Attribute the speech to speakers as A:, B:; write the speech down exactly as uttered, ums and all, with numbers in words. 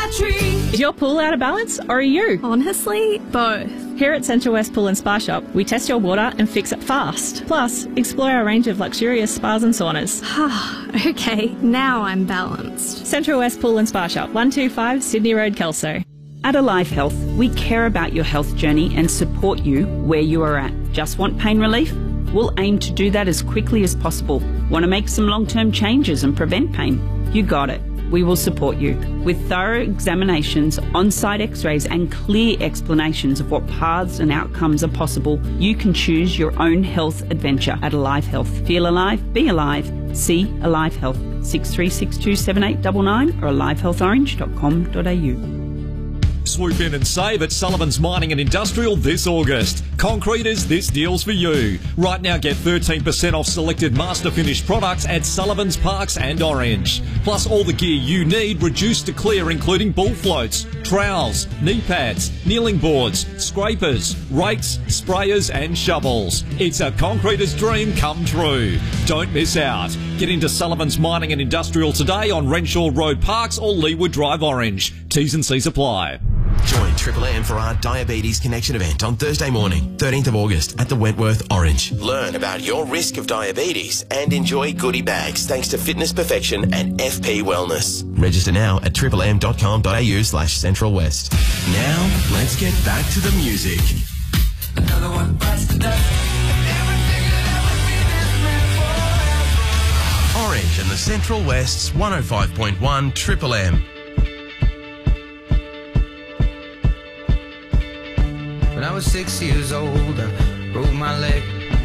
A: battery.
B: Is your pool out of balance, or are you?
C: Honestly, both.
B: Here at Central West Pool and Spa Shop, we test your water and fix it fast. Plus, explore our range of luxurious spas and saunas.
C: Okay, now I'm balanced.
B: Central West Pool and Spa Shop, one two five Sydney Road, Kelso.
D: At Alive Health, we care about your health journey and support you where you are at. Just want pain relief? We'll aim to do that as quickly as possible. Want to make some long-term changes and prevent pain? You got it. We will support you. With thorough examinations, on-site x-rays and clear explanations of what paths and outcomes are possible, you can choose your own health adventure at Alive Health. Feel alive, be alive. See Alive Health. six three six two seven eight nine nine or alive health orange dot com dot a u.
E: Swoop in and save at Sullivan's Mining and Industrial this August. Concreters, this deal's for you. Right now get thirteen percent off selected master finished products at Sullivan's, Parks and Orange. Plus all the gear you need reduced to clear, including bull floats, trowels, knee pads, kneeling boards, scrapers, rakes, sprayers and shovels. It's a concreter's dream come true. Don't miss out. Get into Sullivan's Mining and Industrial today on Renshaw Road, Parks or Leeward Drive, Orange. T's and C's apply.
F: Join Triple M for our Diabetes Connection event on Thursday morning, thirteenth of August at the Wentworth Orange. Learn about your risk of diabetes and enjoy goodie bags thanks to Fitness Perfection and F P Wellness. Register now at triple m dot com dot a u slash central west. Now, let's get back to the music.
A: Another one bites the dust.
F: Orange and the Central West's one oh five point one Triple M.
G: When I was six years old, I broke my leg